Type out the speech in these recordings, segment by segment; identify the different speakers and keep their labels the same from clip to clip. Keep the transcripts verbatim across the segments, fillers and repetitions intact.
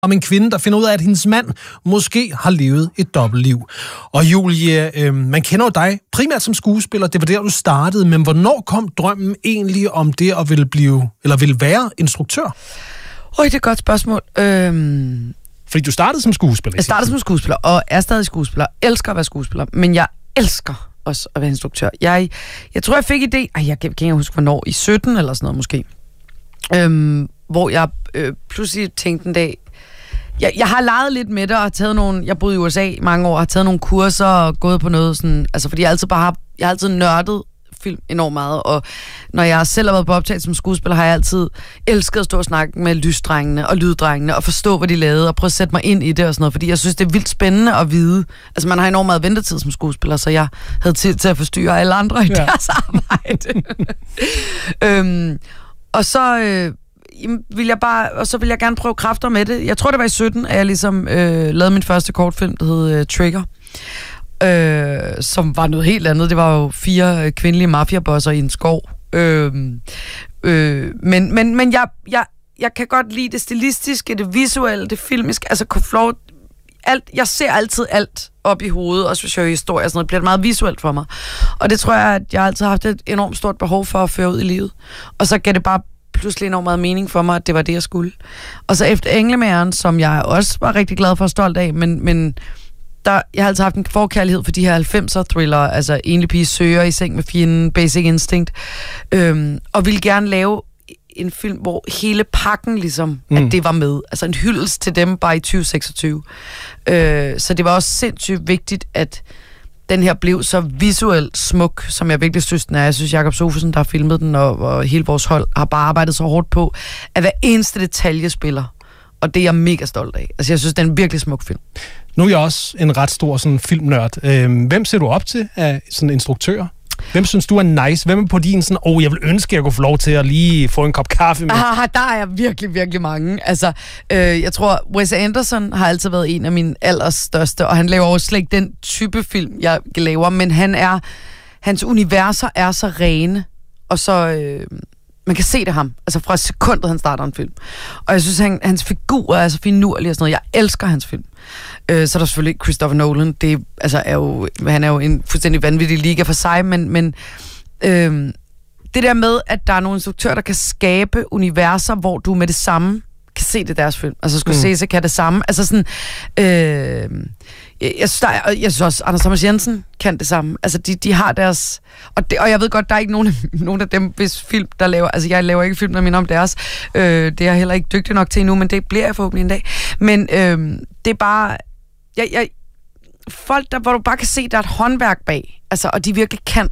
Speaker 1: om en kvinde, der finder ud af, at hendes mand måske har levet et dobbeltliv. Og Julie, øh, man kender jo dig primært som skuespiller, det var der, du startede, men hvornår kom drømmen egentlig om det at ville blive, eller ville være instruktør?
Speaker 2: Øj, det er et godt spørgsmål. Øhm...
Speaker 1: Fordi du startede som skuespiller.
Speaker 2: Jeg startede som skuespiller, og er stadig skuespiller. Elsker at være skuespiller, men jeg elsker også at være instruktør. Jeg, jeg tror, jeg fik idé, ej, jeg kan ikke huske, hvornår, i sytten eller sådan noget måske, øhm, hvor jeg øh, pludselig tænkte en dag, jeg, jeg har leget lidt med det, og har taget nogle, jeg boede i U S A i mange år, har taget nogle kurser og gået på noget sådan, altså fordi jeg altid bare har, jeg har altid nørdet film enormt meget, og når jeg selv har været på optagelse som skuespiller, har jeg altid elsket at stå og snakke med lysdrengene og lyddrengene, og forstå, hvad de lavede, og prøve at sætte mig ind i det og sådan noget, fordi jeg synes, det er vildt spændende at vide. Altså, man har enormt meget ventetid som skuespiller, så jeg havde tid til at forstyrre alle andre i ja. deres arbejde. øhm, og så øh, vil jeg bare, og så vil jeg gerne prøve kræfter med det. Jeg tror, det var i sytten, at jeg ligesom øh, lavede min første kortfilm, der hed øh, Trigger. Øh, som var noget helt andet. Det var jo fire øh, kvindelige mafiabosser i en skov. Øh, øh, men men, men jeg, jeg, jeg kan godt lide det stilistiske, det visuelle, det filmiske. Altså, flot, alt, jeg ser altid alt op i hovedet, også hvis jeg hører historie og sådan noget. Det bliver meget visuelt for mig. Og det tror jeg, at jeg altid har haft et enormt stort behov for at føre ud i livet. Og så gav det bare pludselig enormt meget mening for mig, at det var det, jeg skulle. Og så efter Englemageren, som jeg også var rigtig glad for og stolt af, men... men Der, jeg har altid haft en forkærlighed for de her halvfemser thriller, altså Enlig pige søger, I seng med fjenden, Basic Instinct, øhm, og ville gerne lave en film, hvor hele pakken ligesom, mm. at det var med. Altså en hyldest til dem bare i tyve seksogtyve. Øh, så det var også sindssygt vigtigt, at den her blev så visuelt smuk, som jeg virkelig synes, den er. Jeg synes, Jakob Sofesen, der har filmet den, og, og hele vores hold, har bare arbejdet så hårdt på, at hver eneste detalje spiller. Og det er jeg mega stolt af. Altså, jeg synes, det er en virkelig smuk film.
Speaker 1: Nu er jeg også en ret stor sådan, filmnørd. Øhm, hvem ser du op til af sådan instruktører? Hvem synes du er nice? Hvem er på din sådan, åh, oh, jeg vil ønske, at jeg kunne få lov til at lige få en kop kaffe med?
Speaker 2: Aha, der er jeg virkelig, virkelig mange. Altså, øh, jeg tror, Wes Anderson har altid været en af mine allerstørste, og han laver også slet ikke den type film, jeg laver, men han er, hans universer er så rene, og så... Øh, man kan se det ham, altså fra sekundet, han starter en film. Og jeg synes, han, hans figur er så finurlig og sådan noget. Jeg elsker hans film. Øh, så er der selvfølgelig Christopher Nolan. Det altså, er jo, han er jo en fuldstændig vanvittig liga for sig, men, men øh, det der med, at der er nogle instruktører, der kan skabe universer, hvor du med det samme kan se det deres film. Altså Scorsese mm. kan det samme. Altså sådan... Øh, Jeg synes, der er, jeg synes også, Anders Thomas Jensen kan det samme. Altså, de, de har deres... Og, det, og jeg ved godt, der er ikke nogen af, nogen af dem, hvis film, der laver... Altså, jeg laver ikke film, der minder om deres. Øh, det er jeg heller ikke dygtig nok til endnu, men det bliver jeg forhåbentlig en dag. Men øh, det er bare... Jeg, jeg, folk, der, hvor du bare kan se, der er et håndværk bag. Altså, og de virkelig kan...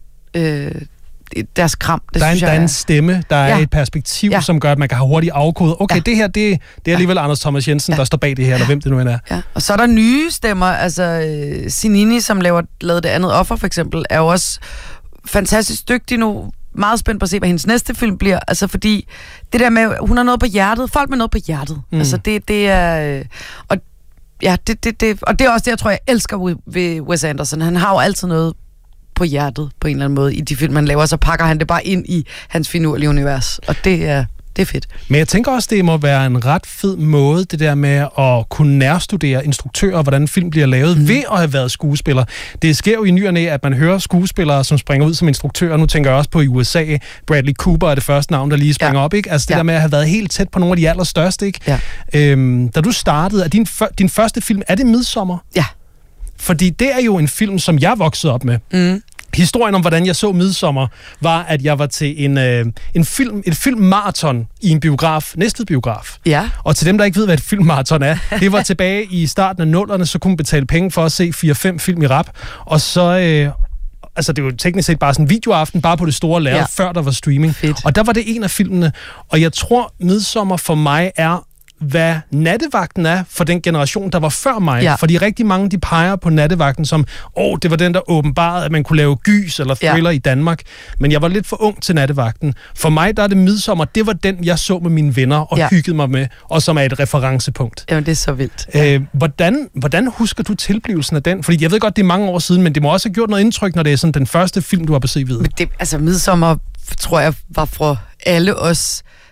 Speaker 2: Øh, deres kram. Det
Speaker 1: der er en,
Speaker 2: synes jeg,
Speaker 1: der er en stemme, der ja. er et perspektiv, ja. som gør, at man kan have hurtigt afkodet. Okay, ja. det her, det, det er alligevel ja. Anders Thomas Jensen, ja. der står bag det her, eller hvem det nu end er.
Speaker 2: Ja. Og så er der nye stemmer, altså Sinini, som laver, lavede det andet offer, for eksempel, er jo også fantastisk dygtig nu. Meget spændt på at se, hvad hendes næste film bliver. Altså, fordi det der med, hun har noget på hjertet. Folk med noget på hjertet. Mm. Altså, det, det er... Og, ja, det, det, det, og det er også det, jeg tror, jeg elsker ved Wes Anderson. Han har jo altid noget på hjertet, på en eller anden måde, i de film, man laver, så pakker han det bare ind i hans finurlige univers. Og det er, det er fedt.
Speaker 1: Men jeg tænker også, det må være en ret fed måde, det der med at kunne nærstudere instruktører, hvordan film bliver lavet, mm. ved at have været skuespiller. Det sker jo i ny og næ, at man hører skuespillere, som springer ud som instruktører. Nu tænker jeg også på i U S A. Bradley Cooper er det første navn, der lige springer ja. op, ikke? Altså det ja. der med at have været helt tæt på nogle af de allerstørste, ikke? Ja. Øhm, da du startede, er din, din første film, er det Midsommar?
Speaker 2: Ja.
Speaker 1: Fordi det er jo en film, som jeg voksede op med. Mm. Historien om, hvordan jeg så Midsommar, var, at jeg var til en, øh, en film, et filmmarathon i en biograf, Næstved Biograf. Ja. Og til dem, der ikke ved, hvad et filmmarathon er, det var tilbage i starten af nullerne, så kunne man betale penge for at se fire fem film i rap. Og så... Øh, altså det var jo teknisk set bare sådan en videoaften, bare på det store lærred, ja. før der var streaming. Fedt. Og der var det en af filmene. Og jeg tror, Midsommar for mig er... hvad Nattevagten er for den generation, der var før mig. Ja. Fordi rigtig mange, de peger på Nattevagten som, åh, det var den, der åbenbarede, at man kunne lave gys eller thriller ja. i Danmark. Men jeg var lidt for ung til Nattevagten. For mig, der er det Midsommar, det var den, jeg så med mine venner og ja. hyggede mig med, og som er et referencepunkt.
Speaker 2: Jamen, det er så vildt.
Speaker 1: Øh, hvordan, hvordan husker du tilblivelsen af den? Fordi jeg ved godt, det er mange år siden, men det må også have gjort noget indtryk, når det er sådan den første film, du har beset ved.
Speaker 2: Det, altså, Midsommar, tror jeg, var for alle os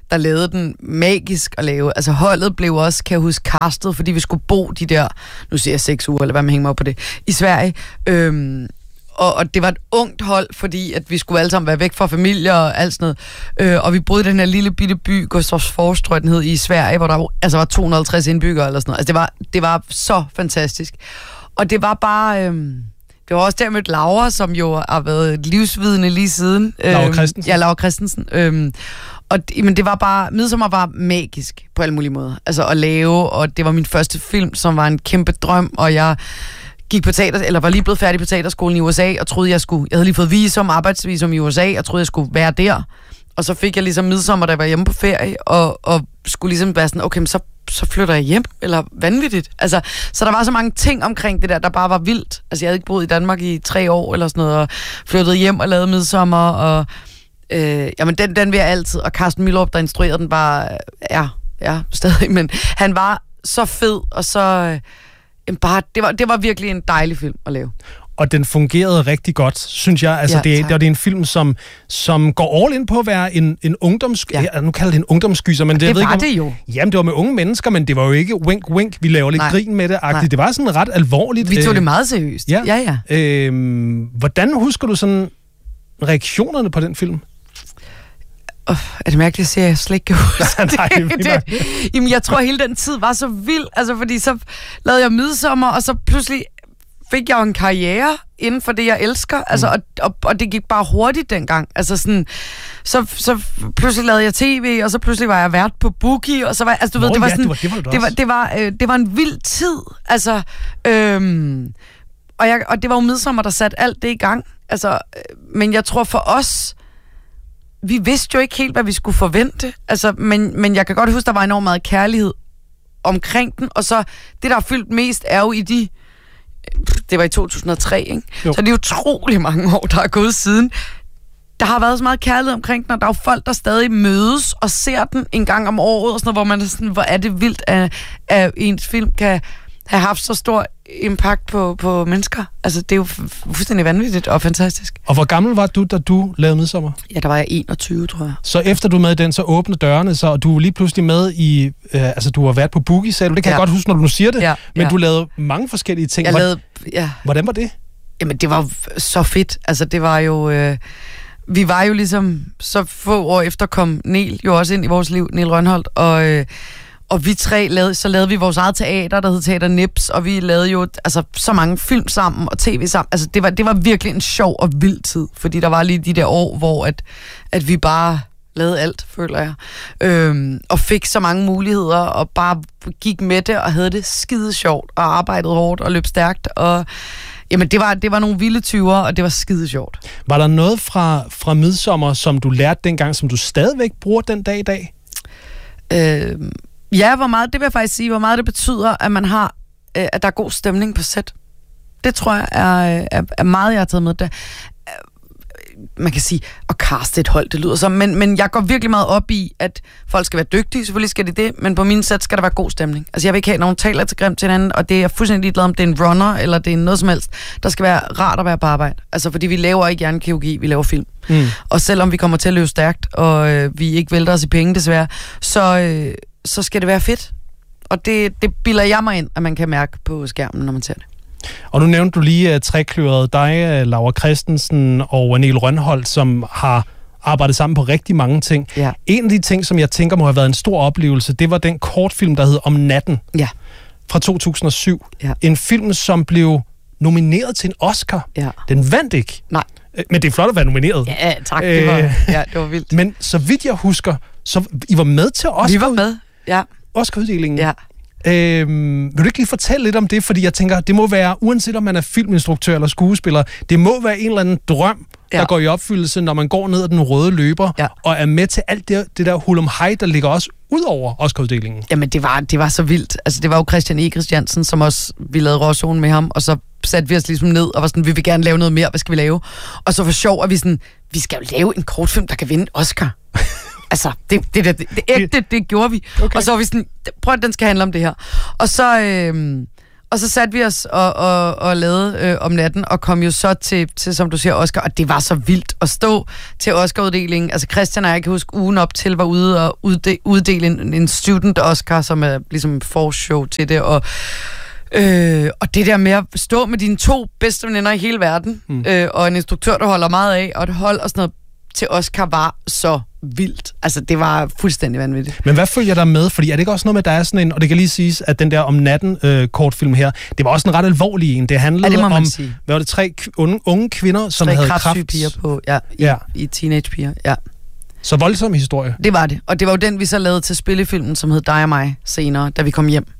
Speaker 2: der lavede den magisk at lave. Altså holdet blev også, kan jeg huske, castet, fordi vi skulle bo de der, nu siger jeg seks uger, eller hvad man hænger mig op på det, i Sverige. Øhm, og, og det var et ungt hold, fordi at vi skulle alle sammen være væk fra familie og alt sådan noget. Øh, og vi boede i den her lille bitte by, Gustavsfors, tror jeg, den hed, i Sverige, hvor der var, altså var to hundrede og halvtreds indbyggere eller sådan noget. Altså det var, det var så fantastisk. Og det var bare... Øhm, det var også der med Laura, som jo har været livsvidende lige siden.
Speaker 1: Laura Christensen.
Speaker 2: Ja, Laura Christensen. Øhm, og men det var bare, Midsommar var magisk på alle mulige måder. Altså at lave, og det var min første film, som var en kæmpe drøm, og jeg gik på teater, eller var lige blevet færdig på teaterskolen i U S A, og troede, jeg skulle, jeg havde lige fået visum, arbejdsvisum i U S A, og troede, jeg skulle være der. Og så fik jeg ligesom Midsommar, da jeg var hjemme på ferie, og, og skulle ligesom være sådan, okay, men så så flytter jeg hjem, eller vanvittigt. Altså, så der var så mange ting omkring det der, der bare var vildt. Altså, jeg havde ikke boet i Danmark i tre år, eller sådan noget, og flyttede hjem og lavede Midsommar, og øh, jamen, den, den vil jeg altid, og Carsten Myllerup, der instruerede den, bare, ja, ja, stadig, men han var så fed, og så, øh, bare, det var, det var virkelig en dejlig film at lave.
Speaker 1: Og den fungerede rigtig godt, synes jeg. Altså, ja, det, det, det er en film, som, som går all in på at være en, en ungdoms... Ja. Ja, nu kalder det en ungdomsgyser, men det,
Speaker 2: det
Speaker 1: jeg ved
Speaker 2: var
Speaker 1: ikke,
Speaker 2: det jo.
Speaker 1: Jamen, det var med unge mennesker, men det var jo ikke wink-wink, vi laver lidt Nej. grin med det. Det var sådan ret alvorligt.
Speaker 2: Vi tog det meget seriøst.
Speaker 1: Ja,
Speaker 2: ja. ja.
Speaker 1: Øh, hvordan husker du sådan reaktionerne på den film?
Speaker 2: Oh, er det mærkeligt at sige, at jeg slet ikke kan huske
Speaker 1: Nej,
Speaker 2: det? det? Jamen, jeg tror, at hele den tid var så vild. Altså, fordi så lavede jeg Midsommar, og så pludselig fik jeg jo en karriere inden for det, jeg elsker. Altså, mm. og, og, og det gik bare hurtigt dengang. Altså sådan, så, så pludselig lavede jeg tv, og så pludselig var jeg vært på Boogie, og så var altså, du Nå, ved, det var
Speaker 1: ja,
Speaker 2: sådan,
Speaker 1: det var, det var,
Speaker 2: det var, det var, øh, det var en vild tid. Altså, øhm, og, jeg, og det var jo Midsommar, der satte alt det i gang. Altså, øh, men jeg tror for os, vi vidste jo ikke helt, hvad vi skulle forvente. Altså, men, men jeg kan godt huske, der var enormt meget kærlighed omkring den, og så det, der har fyldt mest, er jo i de det var i to tusind og tre, ikke? Jo. Så det er utrolig mange år, der er gået siden. Der har været så meget kærlighed omkring den, og der er jo folk, der stadig mødes og ser den en gang om året, og sådan noget, hvor man er sådan, hvor er det vildt, at, at ens film kan have haft så stor impact på, på mennesker. Altså, det er jo fuldstændig vanvittigt og fantastisk.
Speaker 1: Og hvor gammel var du, da du lavede Midsommar?
Speaker 2: Ja, der var jeg enogtyve, tror jeg.
Speaker 1: Så efter du med den, så åbner dørene så, og du er lige pludselig med i, øh, altså du har været på Boogie, sagde du. Det kan ja. jeg godt huske, når du nu siger det. Ja, men ja. du lavede mange forskellige ting.
Speaker 2: Jeg lavede, ja.
Speaker 1: Hvordan var det?
Speaker 2: Jamen, det var så fedt. Altså, det var jo... Øh, vi var jo ligesom... Så få år efter kom Niel jo også ind i vores liv, Niel Rønholdt, og... Øh, Og vi tre lavede, så lavede vi vores eget teater, der hed Teater Nips, og vi lavede jo altså, så mange film sammen og tv sammen. Altså, det var, det var virkelig en sjov og vild tid, fordi der var lige de der år, hvor at, at vi bare lavede alt, føler jeg. Øhm, og fik så mange muligheder, og bare gik med det, og havde det skide sjovt, og arbejdede hårdt, og løb stærkt, og... Jamen, det var, det var nogle vilde tyver, og det var skide sjovt.
Speaker 1: Var der noget fra, fra Midsommar, som du lærte dengang, som du stadigvæk bruger den dag i dag?
Speaker 2: Øhm... Ja, hvor meget, det vil jeg faktisk sige, hvor meget det betyder, at man har, øh, at der er god stemning på set. Det tror jeg er, er, er meget, jeg har taget med det. Man kan sige, at caste et hold, det lyder som, men, men jeg går virkelig meget op i, at folk skal være dygtige, selvfølgelig skal de det, men på min set skal der være god stemning. Altså jeg vil ikke have nogen taler til grimt til hinanden, og det er jeg fuldstændig ligeglad om, det er en runner, eller det er noget som helst. Der skal være rart at være på arbejde. Altså fordi vi laver ikke hjernekirurgi, vi laver film. Mm. Og selvom vi kommer til at løbe stærkt, og øh, vi ikke vælter os i penge desværre, så... Øh, så skal det være fedt. Og det, det bilder jeg mig ind, at man kan mærke på skærmen, når man ser det.
Speaker 1: Og nu nævnte du lige uh, trekløveret dig, Laura Christensen og Niel Rønholdt, som har arbejdet sammen på rigtig mange ting. Ja. En af de ting, som jeg tænker må have været en stor oplevelse, det var den kortfilm, der hed Om natten, ja. Fra to tusind og syv. Ja. En film, som blev nomineret til en Oscar. Ja. Den vandt ikke. Nej. Men det er flot at være nomineret.
Speaker 2: Ja, tak. Det var, ja, det var vildt.
Speaker 1: Men så vidt jeg husker, så I var med til Oscar.
Speaker 2: Vi var med, ja.
Speaker 1: Oscar-uddelingen. Ja. Øhm, vil du ikke lige fortælle lidt om det? Fordi jeg tænker, det må være, uanset om man er filminstruktør eller skuespiller, det må være en eller anden drøm, ja. Der går i opfyldelse, når man går ned ad den røde løber, ja. Og er med til alt det, det der hulumhej, der ligger også ud over Oscar-uddelingen.
Speaker 2: Jamen, det var, det var så vildt. Altså, det var jo Christian E. Christiansen, som også, vi lavede Råzonen med ham, og så satte vi os ligesom ned, og var sådan, vi vil gerne lave noget mere, hvad skal vi lave? Og så for sjov, at vi sådan, vi skal jo lave en kortfilm, der kan vinde Oscar. Altså, det, det, det, det ægte, det gjorde vi. Okay. Og så var vi sådan, prøv at den skal handle om det her. Og så, øh, og så satte vi os og, og, og lavede øh, om natten, og kom jo så til, til, som du siger, Oscar, og det var så vildt at stå til Oscar-uddelingen. Altså Christian og jeg kan huske ugen op til, var ude og udde, uddele en, en student Oscar, som er ligesom forshow til det, og Øh, og det der med at stå med dine to bedste veninder i hele verden, mm. øh, og en instruktør, der holder meget af, og et hold og sådan noget, til Oscar var så vildt. Altså, det var fuldstændig vanvittigt.
Speaker 1: Men hvad følger der med? Fordi er det ikke også noget med, der er sådan en, og det kan lige siges, at den der om natten øh, kortfilm her, det var også en ret alvorlig en. Det handlede ja, det om, sige. hvad var det, tre unge, unge kvinder, som tre havde kræft.
Speaker 2: piger på, ja, i, ja. i teenagepiger, ja.
Speaker 1: Så voldsom historie.
Speaker 2: Det var det, og det var jo den, vi så lavede til spillefilmen, som hed Dig og mig senere, da vi kom hjem.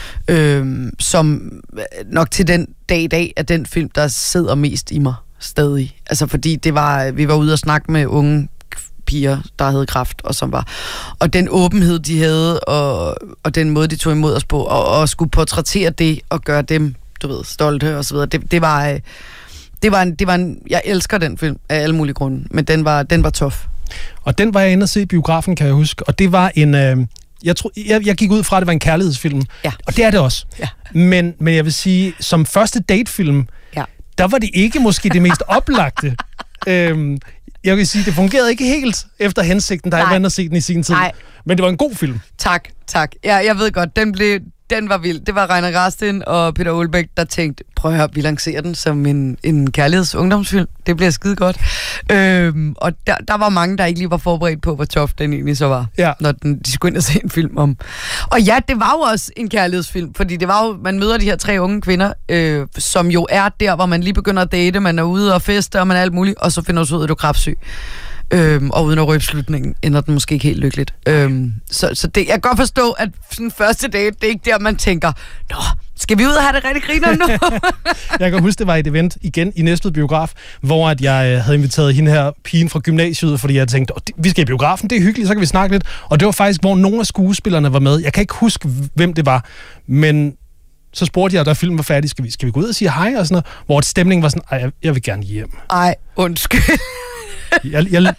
Speaker 2: Øhm, som nok til den dag i dag er den film, der sidder mest i mig stadig. Altså fordi det var, vi var ude og snakke med unge piger, der havde kræft, og som var, og den åbenhed, de havde, og, og den måde, de tog imod os på, og, og skulle portrættere det, og gøre dem, du ved, stolte, og så videre. Det, det var, det var en, det var en, jeg elsker den film, af alle mulige grunde, men den var, den var tof.
Speaker 1: Og den var jeg inde at se i biografen, kan jeg huske, og det var en... Øh Jeg, tro, jeg, jeg gik ud fra, at det var en kærlighedsfilm. Ja. Og det er det også. Ja. Men, men jeg vil sige, som første datefilm, ja. der var det ikke måske det mest oplagte. øhm, jeg vil sige, det fungerede ikke helt efter hensigten, da jeg var inde og se den i sin tid. Nej. Men det var en god film.
Speaker 2: Tak, tak. Ja, jeg ved godt, den blev... Den var vild. Det var Reiner Rastin og Peter Aalbæk, der tænkte, prøv at høre, vi lancerer den som en, en kærlighedsungdomsfilm. Det bliver skide godt. Øhm, og der, der var mange, der ikke lige var forberedt på, hvor tof den egentlig så var, ja. når den, de skulle ind og se en film om. Og ja, det var jo også en kærlighedsfilm, fordi det var jo, man møder de her tre unge kvinder, øh, som jo er der, hvor man lige begynder at date, man er ude og feste, og man er alt muligt, og så finder du ud af, at du er kræftsyg. Øhm, og uden at røbe slutningen, ender den måske ikke helt lykkeligt. Øhm, så så det, jeg kan godt forstå, at sådan første date, det er ikke der, man tænker, nå, skal vi ud og have det rigtig griner nu?
Speaker 1: Jeg kan huske, det var et event igen i Næstved Biograf, hvor at jeg havde inviteret hende her, pigen fra gymnasiet, fordi jeg tænkte, vi skal i biografen, det er hyggeligt, så kan vi snakke lidt. Og det var faktisk, hvor nogle af skuespillerne var med. Jeg kan ikke huske, hvem det var, men så spurgte jeg, da filmen var færdig, skal vi, skal vi gå ud og sige hej og sådan noget, hvor stemningen var sådan, ej, jeg, jeg vil gerne hjem.
Speaker 2: Ej, undskyld.
Speaker 1: Jeg, jeg,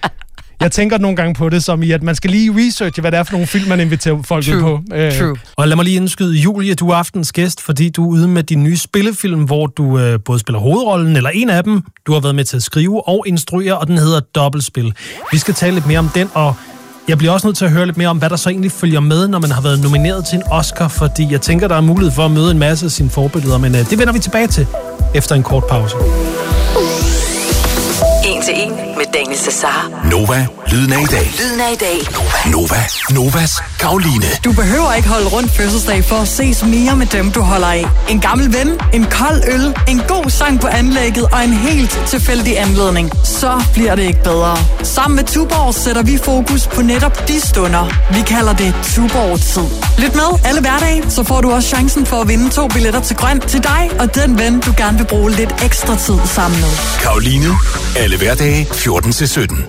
Speaker 1: jeg tænker nogle gange på det som i, at man skal lige researche, hvad det er for nogle film, man inviterer folk ud på.
Speaker 2: Øh, True.
Speaker 1: Og lad mig lige indskyde, Julie, du er aftens gæst, fordi du er ude med din nye spillefilm, hvor du øh, både spiller hovedrollen, eller en af dem. Du har været med til at skrive og instruere, og den hedder Dobbeltspil. Vi skal tale lidt mere om den, og jeg bliver også nødt til at høre lidt mere om, hvad der så egentlig følger med, når man har været nomineret til en Oscar, fordi jeg tænker, der er mulighed for at møde en masse af sine forbilleder, men øh, det vender vi tilbage til efter en kort pause.
Speaker 3: En til en med Daniel Cesar.
Speaker 4: Nova, lyden af i dag.
Speaker 3: Lyden af i dag.
Speaker 4: Nova, Novas Karoline.
Speaker 5: Du behøver ikke holde rundt fødselsdag for at ses mere med dem, du holder af. En gammel ven, en kold øl, en god sang på anlægget og en helt tilfældig anledning. Så bliver det ikke bedre. Sammen med Tuborg sætter vi fokus på netop de stunder. Vi kalder det Tuborg-tid. Lyt med alle hverdage, så får du også chancen for at vinde to billetter til Grøn til dig og den ven, du gerne vil bruge lidt ekstra tid sammen med.
Speaker 4: Karoline, alle hverdage fjorten til sytten.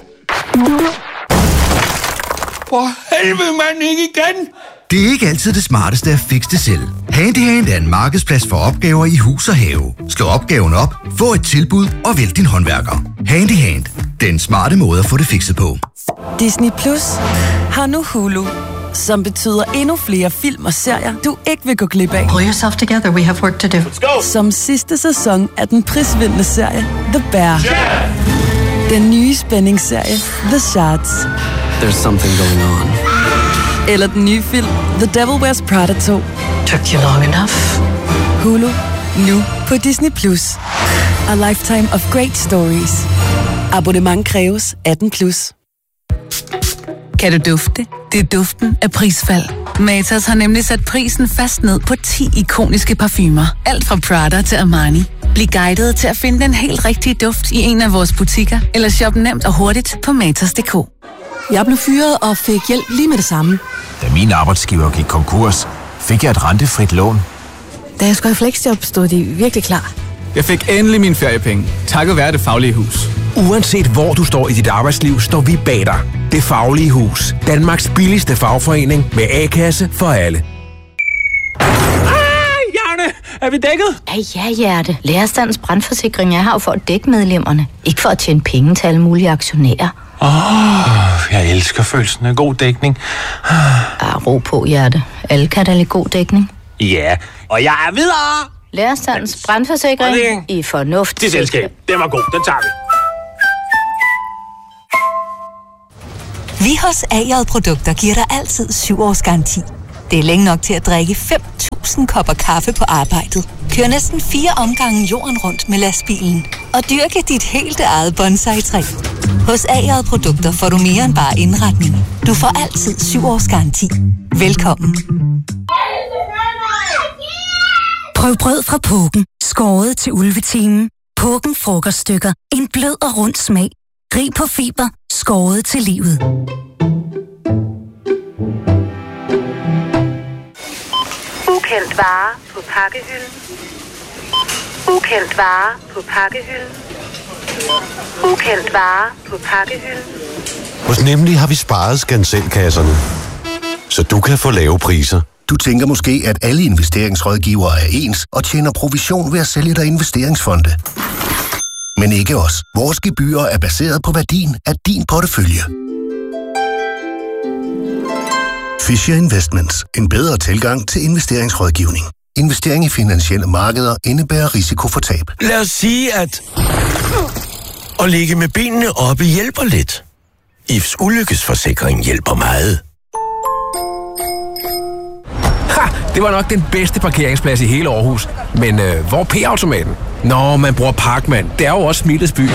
Speaker 6: For helvede, mand, ikke igen!
Speaker 7: Det er ikke altid det smarteste at fikse det selv. Handyhand er en markedsplads for opgaver i hus og have. Slå opgaven op, få et tilbud og vælg din håndværker. Handyhand, den smarte måde at få det fikset på.
Speaker 8: Disney Plus har nu Hulu, som betyder endnu flere film og serier, du ikke vil gå glip af.
Speaker 9: Pull yourself together, we have work to do.
Speaker 8: Let's go! Som sidste sæson af den prisvindende serie The Bear.
Speaker 6: Yeah!
Speaker 8: Den nye spændingsserie The Shards.
Speaker 10: There's something going on.
Speaker 8: Eller den nye film The Devil Wears Prada to.
Speaker 9: Took you long enough.
Speaker 8: Hulu, nu på Disney Plus. A lifetime of great stories. Abonnement kræves atten plus. Kan du dufte? Det er duften af prisfald. Matas har nemlig sat prisen fast ned på ti ikoniske parfumer. Alt fra Prada til Armani. Bliv guidet til at finde den helt rigtige duft i en af vores butikker, eller shop nemt og hurtigt på matas punktum d k.
Speaker 11: Jeg blev fyret og fik hjælp lige med det samme.
Speaker 12: Da min arbejdsgiver gik konkurs, fik jeg et rentefrit lån.
Speaker 11: Da jeg skulle i fleksjob, stod de virkelig klar.
Speaker 13: Jeg fik endelig mine feriepenge, takket være Det Faglige Hus.
Speaker 14: Uanset hvor du står i dit arbejdsliv, står vi bag dig. Det Faglige Hus. Danmarks billigste fagforening med A-kasse for alle.
Speaker 15: Er vi dækket?
Speaker 16: Ja, ja, Hjerte. Lærerstandens brandforsikring er her for at dække medlemmerne. Ikke for at tjene penge til alle mulige aktionærer.
Speaker 15: Åh, oh, jeg elsker følelsen af god dækning.
Speaker 16: Ah, ro på, Hjerte. Alle kan da lide god dækning.
Speaker 14: Ja, og jeg er videre!
Speaker 16: Lærerstandens brandforsikring i fornuft.
Speaker 14: Det selskab, den var god, den tager vi.
Speaker 17: Vi hos A J Produkter giver dig altid syv års garanti. Det er længe nok til at drikke fem tusind kopper kaffe på arbejdet. Kør næsten fire omgange jorden rundt med lastbilen. Og dyrke dit helt eget bonsai-træ. Hos A J Produkter får du mere end bare indretning. Du får altid syv års garanti. Velkommen.
Speaker 18: Prøv brød fra Pågen. Skåret til ulvetimen. Pågen frokoststykker. En blød og rund smag. Rig på fiber. Skåret til livet.
Speaker 19: Ukendt vare på pakkehylden. Ukendt vare på pakkehylden. Ukendt vare på pakkehylden.
Speaker 20: Hos Nemlig har vi sparet skanselkasserne, så du kan få lave priser.
Speaker 21: Du tænker måske, at alle investeringsrådgivere er ens og tjener provision ved at sælge dig investeringsfonde. Men ikke os. Vores gebyrer er baseret på værdien af din portefølje. Fisher Investments. En bedre tilgang til investeringsrådgivning. Investering i finansielle markeder indebærer risiko for tab.
Speaker 22: Lad os sige, at at ligge med benene oppe hjælper lidt. I F's ulykkesforsikring hjælper meget.
Speaker 14: Ha! Det var nok den bedste parkeringsplads i hele Aarhus. Men øh, hvor er P-automaten? Nå, man bruger Parkman. Det er jo også Smilets by.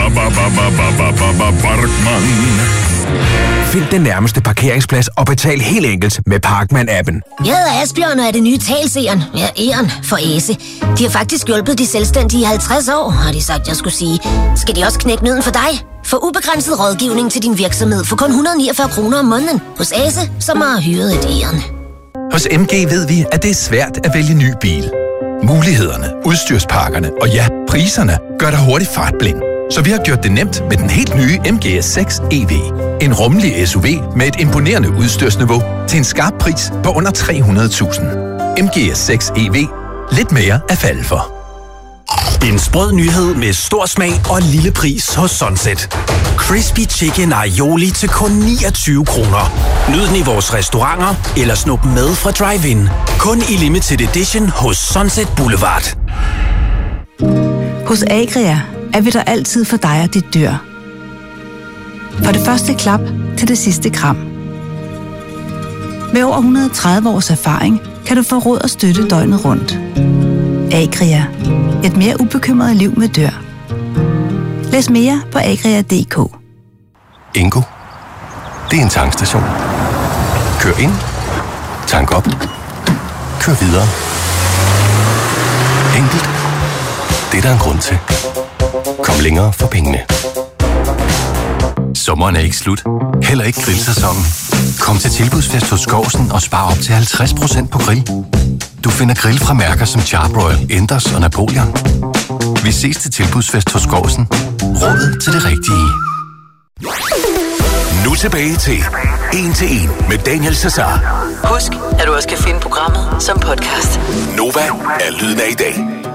Speaker 14: Find den nærmeste parkeringsplads og betal helt enkelt med Parkman-appen.
Speaker 23: Jeg hedder Asbjørn og er det nye talseren. Jeg er Eren for Æse. De har faktisk hjulpet de selvstændige i halvtreds år, har de sagt, jeg skulle sige. Skal de også knække nøden for dig? Få ubegrænset rådgivning til din virksomhed for kun et hundrede og niogfyrre kroner om måneden. Hos Æse, som har hyret et Eren.
Speaker 24: Hos M G ved vi, at det er svært at vælge ny bil. Mulighederne, udstyrspakkerne og ja, priserne gør dig hurtigt fartblind. Så vi har gjort det nemt med den helt nye M G S seks E V. En rummelig S U V med et imponerende udstyrsniveau til en skarp pris på under tre hundrede tusind. M G S seks E V. Lidt mere at falde for.
Speaker 25: En sprød nyhed med stor smag og lille pris hos Sunset. Crispy Chicken Aioli til kun niogtyve kroner. Nyd den i vores restauranter eller snup med fra drive-in. Kun i limited edition hos Sunset Boulevard.
Speaker 26: Hos Agria er vi der altid for dig og dit dyr. For det første klap til det sidste kram. Med over et hundrede og tredive års erfaring kan du få råd og støtte døgnet rundt. Agria. Et mere ubekymret liv med dyr. Læs mere på agria punktum d k.
Speaker 20: Ingo. Det er en tankstation. Kør ind. Tank op. Kør videre. Enkelt. Det er der en grund til. Kom længere for pengene. Sommeren er ikke slut. Heller ikke grillsæsonen. Kom til Tilbudsfest hos Skovsen og spar op til halvtreds procent på grill. Du finder grill fra mærker som Charbroil, Enders og Napoleon. Vi ses til Tilbudsfest hos Skovsen. Rådet til det rigtige.
Speaker 4: Nu tilbage til En til En med Daniel Cesar.
Speaker 3: Husk, at du også kan finde programmet som podcast.
Speaker 4: Nova er lyden af i dag.